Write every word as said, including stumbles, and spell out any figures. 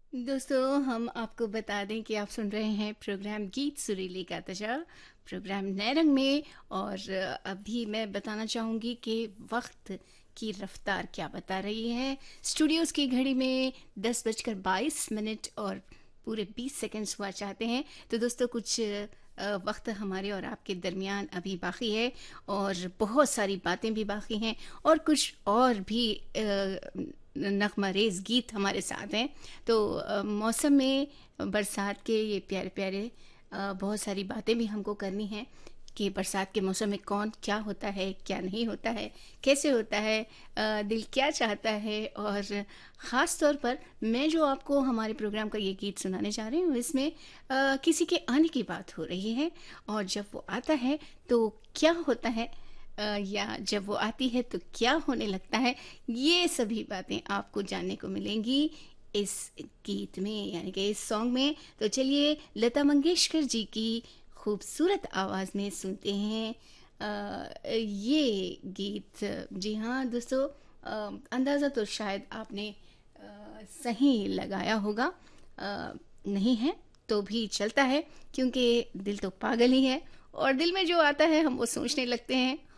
दोस्तों, हम आपको बता दें कि आप सुन रहे हैं प्रोग्राम गीत सुरीली का तजा, प्रोग्राम नए रंग में। और अभी मैं बताना चाहूँगी कि वक्त की रफ्तार क्या बता रही है। स्टूडियोज़ की घड़ी में दस बजकर बाईस मिनट और पूरे बीस सेकंड्स हुआ चाहते हैं। तो दोस्तों, कुछ अ, वक्त हमारे और आपके दरमियान अभी बाकी है, और बहुत सारी बातें भी बाकी हैं, और कुछ और भी नगमा रेज गीत हमारे साथ हैं। तो अ, मौसम में बरसात के ये प्यारे प्यारे अ, बहुत सारी बातें भी हमको करनी हैं कि बरसात के मौसम में कौन क्या होता है, क्या नहीं होता है, कैसे होता है, अ, दिल क्या चाहता है। और ख़ास तौर पर मैं जो आपको हमारे प्रोग्राम का ये गीत सुनाने जा रही हूँ, इसमें अ, किसी के आने की बात हो रही है, और जब वो आता है तो क्या होता है, अ, या जब वो आती है तो क्या होने लगता है। ये सभी बातें आपको जानने को मिलेंगी इस गीत में, यानी कि इस सॉन्ग में। तो चलिए लता मंगेशकर जी की खूबसूरत आवाज़ में सुनते हैं अ, ये गीत। जी हाँ दोस्तों, अ, अंदाज़ा तो शायद आपने अ, सही लगाया होगा, अ, नहीं है तो भी चलता है, क्योंकि दिल तो पागल ही है, और दिल में जो आता है हम वो सोचने लगते हैं।